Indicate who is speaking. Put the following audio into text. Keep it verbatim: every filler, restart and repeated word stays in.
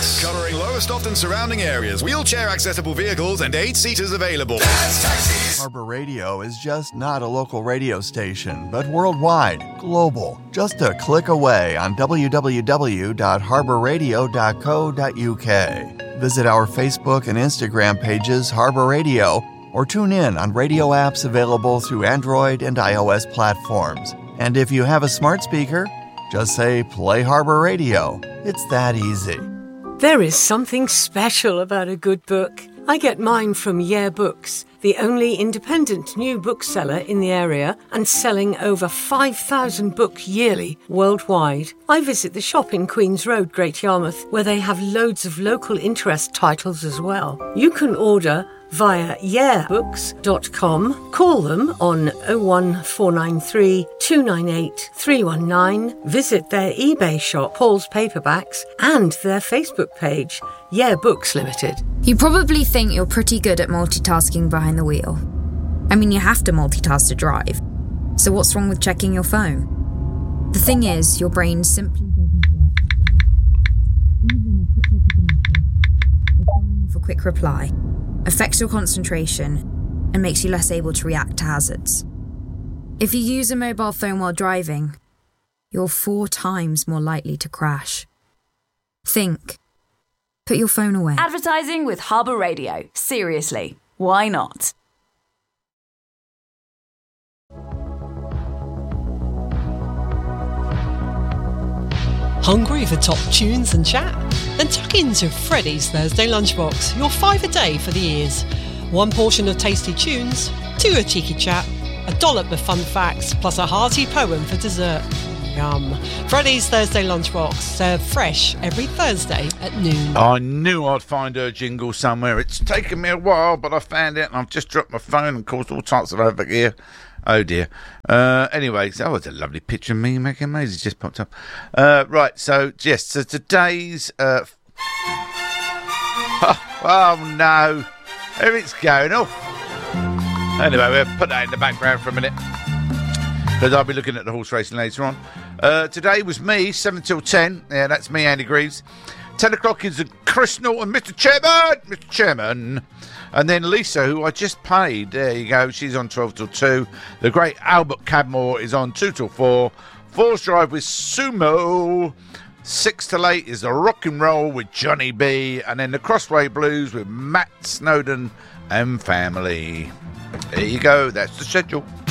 Speaker 1: Tax. Covering Lowestoft and surrounding areas. Wheelchair accessible vehicles and eight seaters available. That's Taxis.
Speaker 2: Harbour Radio is just not a local radio station, but worldwide, global. Just a click away on w w w dot harbour radio dot co dot u k. Visit our Facebook and Instagram pages, Harbour Radio, or tune in on radio apps available through Android and iOS platforms. And if you have a smart speaker, just say, play Harbour Radio. It's that easy.
Speaker 3: There is something special about a good book. I get mine from Yeah Books, the only independent new bookseller in the area and selling over five thousand books yearly worldwide. I visit the shop in Queen's Road, Great Yarmouth, where they have loads of local interest titles as well. You can order via yeah books dot com. Call them on oh one four nine three, two nine eight, three one nine. Visit their eBay shop, Paul's Paperbacks, and their Facebook page, Yeah Books Limited.
Speaker 4: You probably think you're pretty good at multitasking behind the wheel. I mean, you have to multitask to drive. So what's wrong with checking your phone? The thing is, your brain simply doesn't work. Even a quick look at the message, for quick reply, affects your concentration and makes you less able to react to hazards. If you use a mobile phone while driving, you're four times more likely to crash. Think. Put your phone away.
Speaker 5: Advertising with Harbour Radio. Seriously, why not?
Speaker 6: Hungry for top tunes and chat? Then tuck into Freddy's Thursday Lunchbox, your five a day for the ears. One portion of tasty tunes, two of cheeky chat, a dollop of fun facts, plus a hearty poem for dessert. Yum. Freddy's Thursday Lunchbox, served fresh every Thursday at noon.
Speaker 7: I knew I'd find her jingle somewhere. It's taken me a while, but I found it, and I've just dropped my phone and caused all types of havoc here. Oh dear. Uh, anyway, so oh, it's a lovely picture of me making mazes just popped up. Uh, right, so yes, so today's. Uh, f- oh, oh no, everything's going off. Anyway, we'll put that in the background for a minute because I'll be looking at the horse racing later on. Uh, today was me, seven till ten. Yeah, that's me, Andy Greaves. ten o'clock is Chris Norton, Mister Chairman, Mister Chairman. And then Lisa, who I just paid, there you go, she's on twelve till two. The great Albert Cadmore is on two till four. Four's Drive with Sumo. six till eight is the Rock and Roll with Johnny B. And then the Crossway Blues with Matt Snowden and family. There you go, that's the schedule.